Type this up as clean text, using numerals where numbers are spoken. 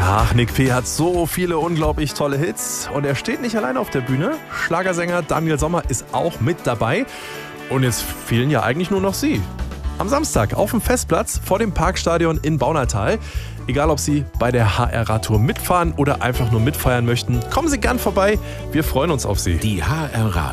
Ach, Nick P. hat so viele unglaublich tolle Hits und er steht nicht allein auf der Bühne. Schlagersänger Daniel Sommer ist auch mit dabei und jetzt fehlen ja eigentlich nur noch Sie. Am Samstag auf dem Festplatz vor dem Parkstadion in Baunatal. Egal, ob Sie bei der HR-Radtour mitfahren oder einfach nur mitfeiern möchten, kommen Sie gern vorbei. Wir freuen uns auf Sie. Die HR-Radtour.